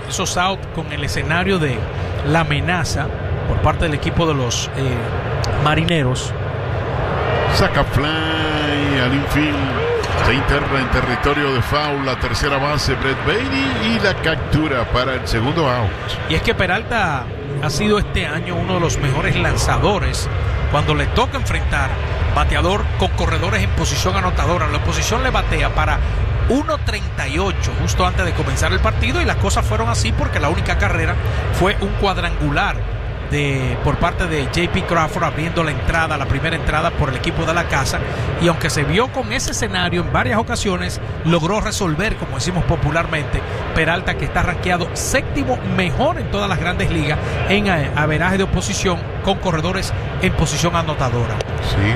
esos outs con el escenario de la amenaza por parte del equipo de los Marineros. Saca fly al infield. Se interna en territorio de foul la tercera base Brett Baty y la captura para el segundo out. Y es que Peralta ha sido este año uno de los mejores lanzadores cuando le toca enfrentar bateador con corredores en posición anotadora. La oposición le batea para 1.38 justo antes de comenzar el partido, y las cosas fueron así porque la única carrera fue un cuadrangular por parte de J.P. Crawford abriendo la primera entrada por el equipo de la casa, y aunque se vio con ese escenario en varias ocasiones, logró resolver, como decimos popularmente. Peralta, que está rankeado séptimo mejor en todas las grandes ligas en averaje de oposición con corredores en posición anotadora. Sí,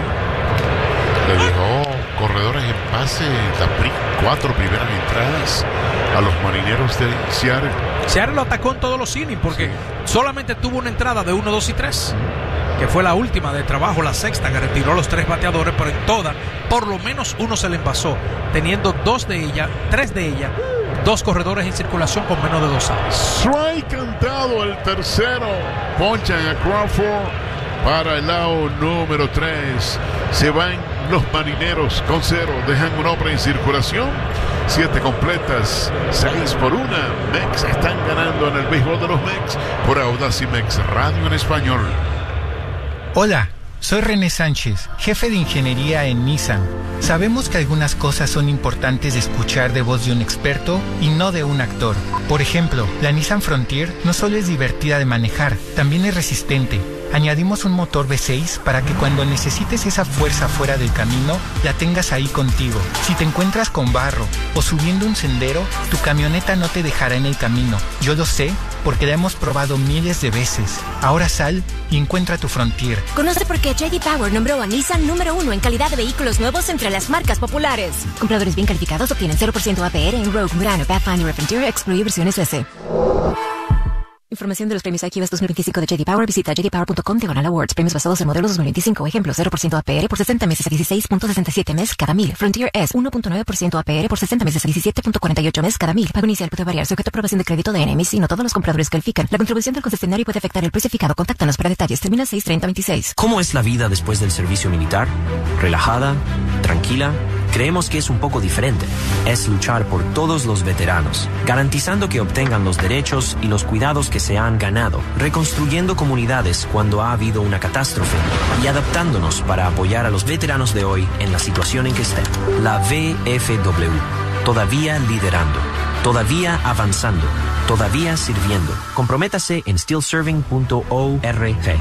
le dejó corredores en base las 4 primeras entradas a los Marineros de Seattle. Seattle lo atacó en todos los innings porque solamente tuvo una entrada de 1, 2 y 3, que fue la última de trabajo, la sexta, que retiró a los 3 bateadores, pero en todas, por lo menos uno se le envasó, teniendo 3 de ellas, 2 corredores en circulación con menos de 2 outs. Strike cantado el tercero. Ponchan a Crawford para el out número 3. Se van los Marineros con 0. Dejan un hombre en circulación. 7 completas, 6 por 1. Mex están ganando en el béisbol de los Mex por Audacy Mex Radio en español. Hola, soy René Sánchez, jefe de ingeniería en Nissan. Sabemos que algunas cosas son importantes de escuchar de voz de un experto y no de un actor. Por ejemplo, la Nissan Frontier no solo es divertida de manejar, también es resistente. Añadimos un motor V6 para que cuando necesites esa fuerza fuera del camino, la tengas ahí contigo. Si te encuentras con barro o subiendo un sendero, tu camioneta no te dejará en el camino. Yo lo sé porque la hemos probado miles de veces. Ahora sal y encuentra tu Frontier. Conoce por qué J.D. Power nombró a Nissan número 1 en calidad de vehículos nuevos entre las marcas populares. Compradores bien calificados obtienen 0% APR en Rogue, Murano, Pathfinder y Frontier, excluye versiones S. Información de los premios IQ 2025 de J.D. Power. Visita jdpower.com/awards. Premios basados en modelos 2025. Ejemplo, 0% APR por 60 meses a 16.67 mes cada 1000. Frontier es 1.9% APR por 60 meses a 17.48 mes cada 1000. Pago inicial puede variar sujeto a aprobación de crédito de NMC y no todos los compradores califican. La contribución del concesionario puede afectar el precio fijado. Contáctanos para detalles. Termina 6/30/26. ¿Cómo es la vida después del servicio militar? ¿Relajada? ¿Tranquila? Creemos que es un poco diferente. Es luchar por todos los veteranos, garantizando que obtengan los derechos y los cuidados que se han ganado, reconstruyendo comunidades cuando ha habido una catástrofe y adaptándonos para apoyar a los veteranos de hoy en la situación en que estén. La VFW, todavía liderando, todavía avanzando, todavía sirviendo. Comprométase en stillserving.org.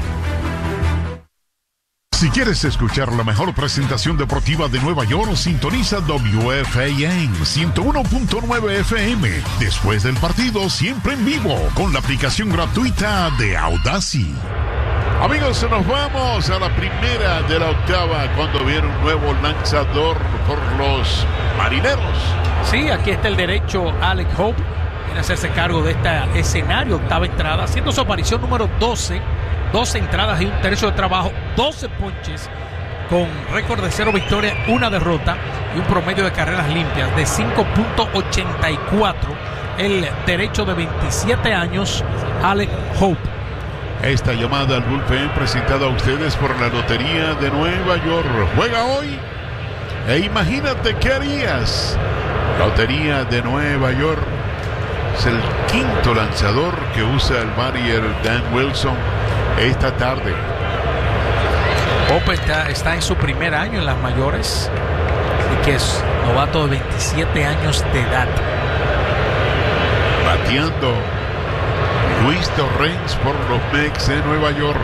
Si quieres escuchar la mejor presentación deportiva de Nueva York, sintoniza WFAN 101.9 FM. Después del partido, siempre en vivo, con la aplicación gratuita de Audacy. Amigos, nos vamos a la primera de la octava cuando viene un nuevo lanzador por los Marineros. Sí, aquí está el derecho Alex Hope. Viene a hacerse cargo de este escenario, octava entrada, haciendo su aparición número 12. 12 entradas y un tercio de trabajo, 12 ponches, con récord de 0 victorias, 1 derrota y un promedio de carreras limpias de 5.84. El derecho de 27 años, Alex Hope. Esta llamada al bullpen presentada a ustedes por la Lotería de Nueva York. Juega hoy e imagínate qué harías. Lotería de Nueva York. Es el quinto lanzador que usa el Marier Dan Wilson esta tarde. Hope está en su primer año en las mayores, así que es novato de 27 años de edad. Bateando Luis Torrens por los Mex de Nueva York.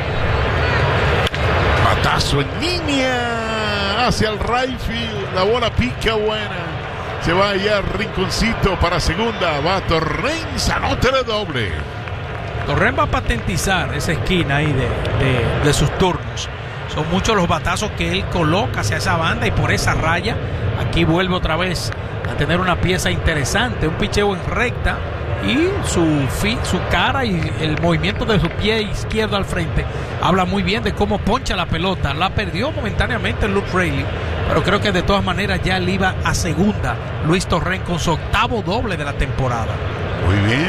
Batazo en línea hacia el right field. La bola pica buena. Se va allá al rinconcito para segunda. Va Torrens, anótele doble. Torrens va a patentizar esa esquina ahí de sus turnos. Son muchos los batazos que él coloca hacia esa banda y por esa raya. Aquí vuelve otra vez a tener una pieza interesante. Un picheo en recta y su cara y el movimiento de su pie izquierdo al frente habla muy bien de cómo poncha la pelota. La perdió momentáneamente Luke Raley, pero creo que de todas maneras ya le iba a segunda Luis Torrens con su octavo doble de la temporada. Muy bien.